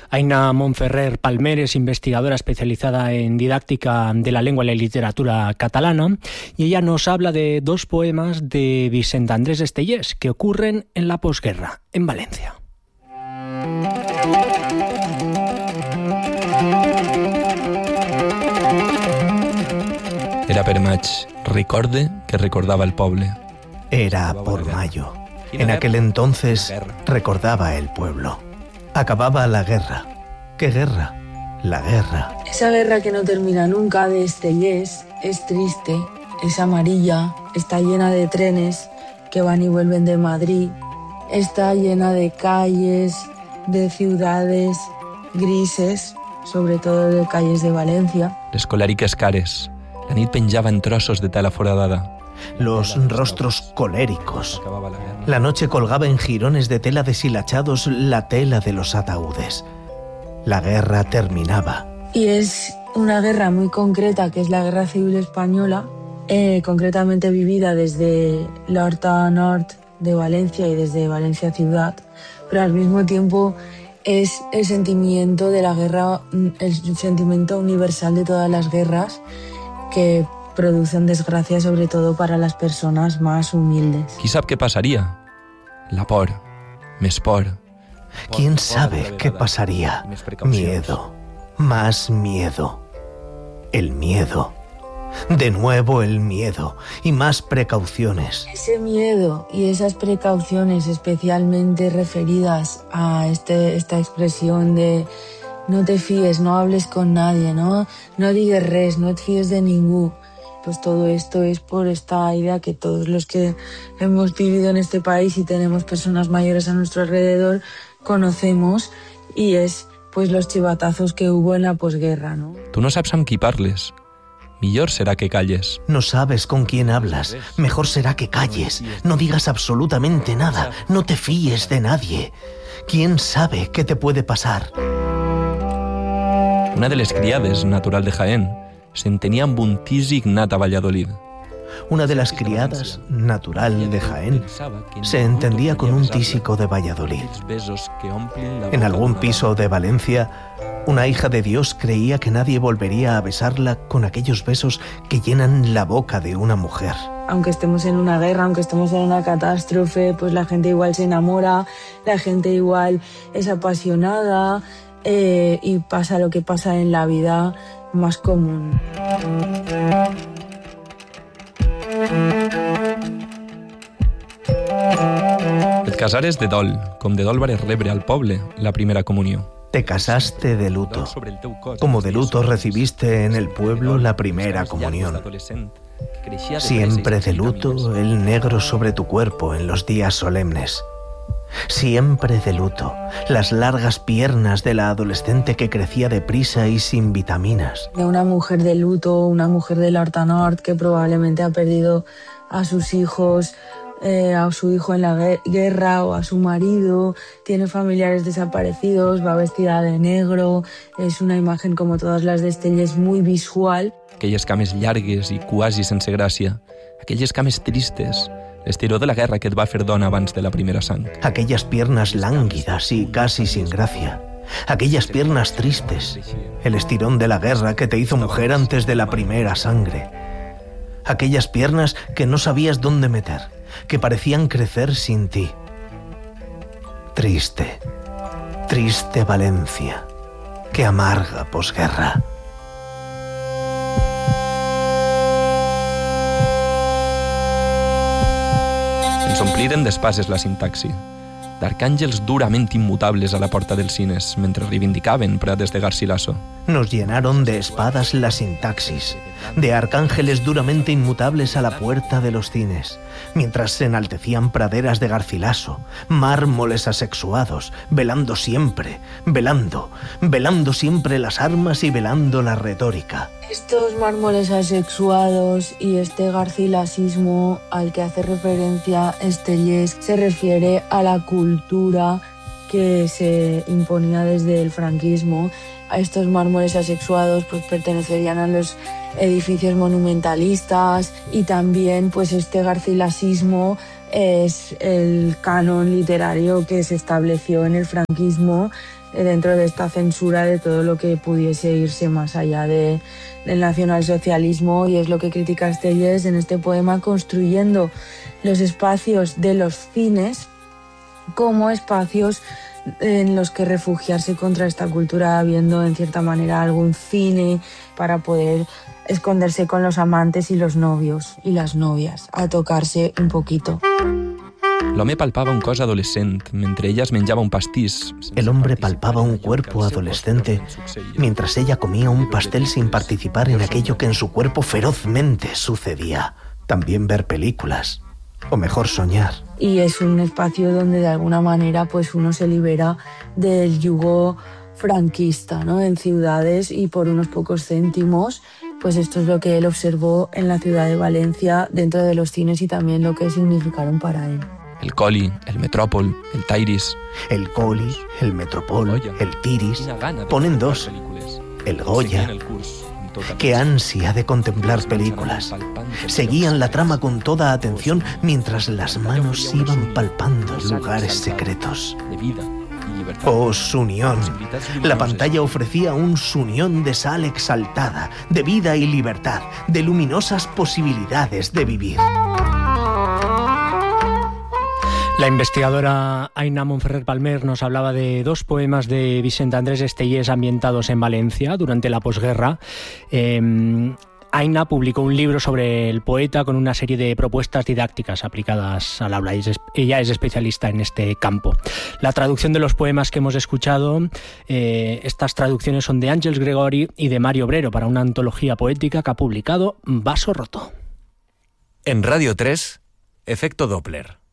Aina Montferrer Palmer es investigadora especializada en didáctica de la lengua y la literatura catalana y ella nos habla de dos poemas de Vicent Andrés Estellés que ocurren en la posguerra, en Valencia. Era per maig, recorde que recordaba el poble. Era por mayo. En aquel entonces recordaba el pueblo. Acababa la guerra. ¿Qué guerra? La guerra. Esa guerra que no termina nunca de Estellés es triste, es amarilla, está llena de trenes que van y vuelven de Madrid, está llena de calles, de ciudades grises, sobre todo de calles de Valencia. Les colèriques cares. La nit penjava en trossos de tela foradada. Los rostros coléricos. La noche colgaba en jirones de tela deshilachados la tela de los ataúdes. La guerra terminaba. Y es una guerra muy concreta, que es la Guerra Civil Española, concretamente vivida desde la Horta Nord de Valencia y desde Valencia ciudad, pero al mismo tiempo es el sentimiento de la guerra, el sentimiento universal de todas las guerras que producen desgracia, sobre todo para las personas más humildes. Qui sap què passaria? La por, més por. ¿Quién sabe qué pasaría? Miedo, más miedo. El miedo. De nuevo el miedo y más precauciones. Ese miedo y esas precauciones especialmente referidas a esta expresión de no te fíes, no hables con nadie, no digues res, no te fíes de ningú. Pues todo esto es por esta idea que todos los que hemos vivido en este país y tenemos personas mayores a nuestro alrededor conocemos, y es pues los chivatazos que hubo en la posguerra, ¿no? Tu no saps amb qui parles. Millor serà que calles. No sabes con quién hablas. Mejor será que calles. No digas absolutamente nada. No te fíes de nadie. ¿Quién sabe qué te puede pasar? Una de les criades, natural de Jaén, s'entenia amb un tísic nat a Valladolid. Una de las criadas, natural de Jaén, se entendía con un tísico de Valladolid. En algún piso de Valencia, una hija de Dios creía que nadie volvería a besarla con aquellos besos que llenan la boca de una mujer. Aunque estemos en una guerra, aunque estemos en una catástrofe, pues la gente igual se enamora, la gente igual es apasionada, y pasa lo que pasa en la vida más común. Et casares de dol, com de dol vares rebre al poble la primera comunió. Te casaste de luto, como de luto recibiste en el pueblo la primera comunión. Siempre de luto el negro sobre tu cuerpo en los días solemnes. Siempre de luto, las largas piernas de la adolescente que crecía deprisa y sin vitaminas. De una mujer de luto, una mujer de la Horta Nord que probablemente ha perdido a sus hijos, a su hijo en la guerra o a su marido, tiene familiares desaparecidos, va vestida de negro, es una imagen como todas las de Estellés muy visual. Aquelles cames llargues i quasi sense gràcia, aquelles cames tristes, l'estiró de la guerra que et va fer dona abans de la primera sang. Aquellas piernas lánguidas y casi sin gracia. Aquellas piernas tristes. El estirón de la guerra que te hizo mujer antes de la primera sangre. Aquellas piernas que no sabías dónde meter, que parecían crecer sin ti. Triste, triste Valencia. Qué amarga posguerra. Ens ompliren d'espases la sintaxi, d'arcàngels durament immutables a la porta dels cines, mentre reivindicaven prades de Garcilaso. Nos llenaron de espadas la sintaxis, de arcángeles duramente inmutables a la puerta de los cines, mientras se enaltecían praderas de Garcilaso, mármoles asexuados, velando siempre, velando siempre las armas y velando la retórica. Estos mármoles asexuados y este garcilasismo al que hace referencia Estellés se refiere a la cultura que se imponía desde el franquismo. A estos mármoles asexuados pues pertenecerían a los edificios monumentalistas, y también pues este garcilasismo es el canon literario que se estableció en el franquismo dentro de esta censura de todo lo que pudiese irse más allá del nacionalsocialismo, y es lo que critica Estellés en este poema, construyendo los espacios de los cines como espacios en los que refugiarse contra esta cultura, viendo en cierta manera algún cine para poder esconderse con los amantes y los novios y las novias, a tocarse un poquito. L'home palpava un cos adolescent mentre ella es menjava un pastís. El hombre palpaba un cuerpo adolescente mientras ella comía un pastel sin participar en aquello que en su cuerpo ferozmente sucedía. También ver películas, o mejor soñar. Y es un espacio donde de alguna manera pues uno se libera del yugo franquista, ¿no? En ciudades, y por unos pocos céntimos, pues esto es lo que él observó en la ciudad de Valencia dentro de los cines, y también lo que significaron para él. El Coli, el Metròpol, el Tairis. El Coli, el Metropol, el Tiris. Ponen dos. El Goya. Qué ansia de contemplar películas. Seguían la trama con toda atención mientras las manos iban palpando lugares secretos. Oh, Sunión. La pantalla ofrecía un Sunión de sal exaltada, de vida y libertad, de luminosas posibilidades de vivir. La investigadora Aina Montferrer Palmer nos hablaba de dos poemas de Vicent Andrés Estellés ambientados en Valencia durante la posguerra. Aina publicó un libro sobre el poeta con una serie de propuestas didácticas aplicadas al aula. Ella es especialista en este campo. La traducción de los poemas que hemos escuchado, estas traducciones son de Àngels Gregori y de Mario Obrero para una antología poética que ha publicado Vaso Roto. En Radio 3, Efecto Doppler.